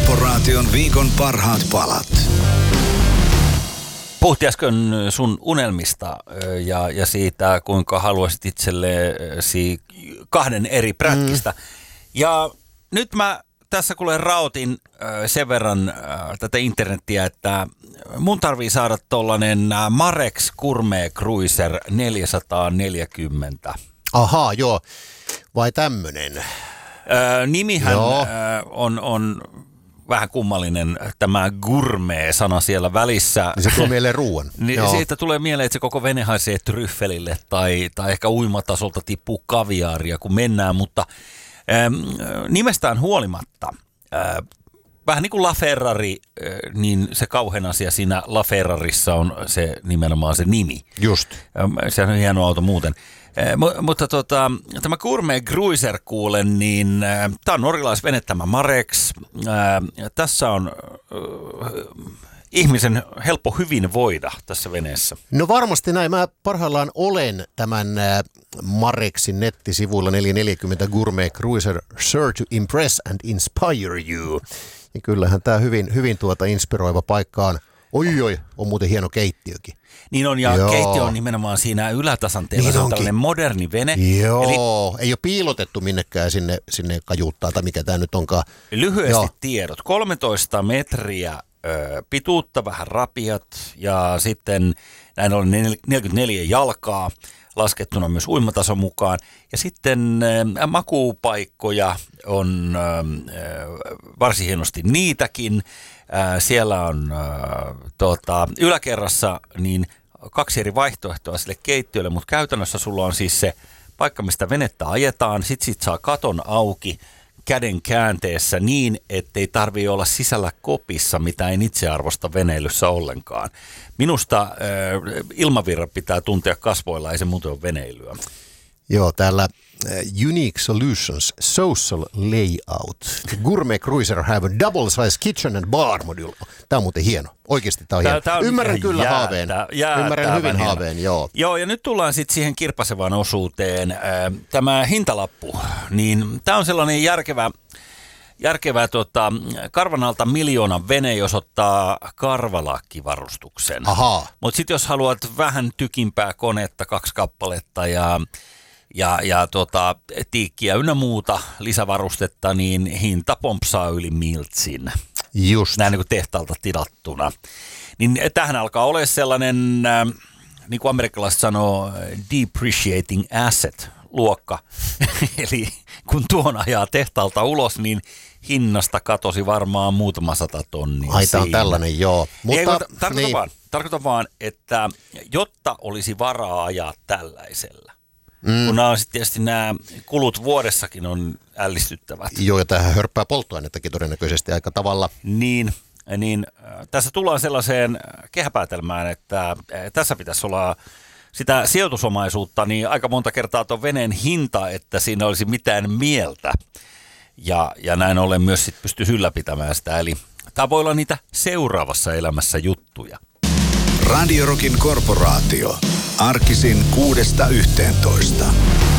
Korporaation viikon parhaat palat. Puhuttiin äsken sun unelmista ja siitä, kuinka haluaisit itsellesi 2 eri prätkistä. Ja nyt mä tässä kuulen rautin sen verran tätä internettiä, että mun tarvii saada tollanen Marex Gourmet Cruiser 440. Ahaa, joo. Vai tämmönen? Nimihän on vähän kummallinen, tämä gourmet-sana siellä välissä. Niin se tulee mieleen ruoan. Niin siitä tulee mieleen, että se koko vene haisee tryffelille tai ehkä uimatasolta tippuu kaviaaria, kun mennään, mutta nimestään huolimatta, vähän niin kuin LaFerrari, niin se kauhean asia siinä LaFerrarissa on se nimenomaan se nimi. Just. Sehän on hieno auto muuten. Mutta tämä Gourmet Cruiser kuulen, niin tämä on norjalaisvene, tämä Marex. Tässä on ihmisen helppo hyvin voida tässä veneessä. No varmasti näin. Mä parhaillaan olen tämän Marexin nettisivuilla 440 Gourmet Cruiser Sure to Impress and Inspire You. Ja kyllähän tämä hyvin inspiroiva paikka on. Oi, on muuten hieno keittiökin. Niin on, ja keittiö on nimenomaan siinä ylätasanteella. Niin se on tällainen moderni vene. Joo, ei ole piilotettu minnekään sinne kajuuttaa tai mikä tämä nyt onkaan. Lyhyesti tiedot. 13 metriä pituutta, vähän rapiat ja sitten näin on 44 jalkaa laskettuna myös uimatason mukaan. Ja sitten makuupaikkoja on varsin hienosti niitäkin. Siellä on yläkerrassa niin 2 eri vaihtoehtoa sille keittiölle, mutta käytännössä sulla on siis se paikka, mistä venettä ajetaan. Sitten saa katon auki käden käänteessä niin, ettei tarvitse olla sisällä kopissa, mitä en itse arvosta veneilyssä ollenkaan. Minusta ilmavirra pitää tuntea kasvoilla, ei se muuten ole veneilyä. Joo, täällä Unique Solutions Social Layout. Gourmet Cruiser have a double size kitchen and bar module. Tämä on muuten hieno. Oikeasti tämä on hieno. Ymmärrän kyllä haaveen. Ymmärrän hyvin haaveen, joo. Joo, ja nyt tullaan sitten siihen kirpasevaan osuuteen. Tämä hintalappu, niin tämä on sellainen järkevä karvan alta 1 miljoonan vene, jos ottaa karvalakkivarustuksen. Mutta sitten jos haluat vähän tykimpää konetta, 2 kappaletta ja tiikkiä ynnä muuta lisävarustetta, niin hinta pompsaa yli miltsin. Just. Näin niin kuin tehtaalta tilattuna. Niin tähän alkaa olla sellainen, niin kuin amerikkalaiset sanoo, depreciating asset -luokka. Eli kun tuon ajaa tehtaalta ulos, niin hinnasta katosi varmaan muutama 100 tonnia. Ai, tämä on tällainen, joo. Mutta, tarkoitan vaan, että jotta olisi varaa ajaa tällaisella, kun tietysti nämä kulut vuodessakin on ällistyttävät. Joo, ja tämähän hörppää polttoainettakin todennäköisesti aika tavalla. Niin tässä tullaan sellaiseen kehäpäätelmään, että tässä pitäisi olla sitä sijoitusomaisuutta, niin aika monta kertaa tuon veneen hinta, että siinä olisi mitään mieltä. Ja näin ollen myös sit pystyisi ylläpitämään sitä. Eli tämä voi olla niitä seuraavassa elämässä juttuja. Radio Rockin Korporaatio. Arkisin 6–11.